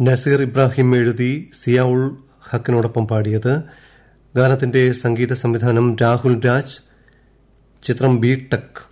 നസീർ ഇബ്രാഹിം എഴുതി സിയാഉൾ ഹക്കിനോടൊപ്പം പാടിയത്. ഗാനത്തിന്റെ സംഗീത സംവിധാനം രാഹുൽ രാജ്. ചിത്രം ബി ടെക്.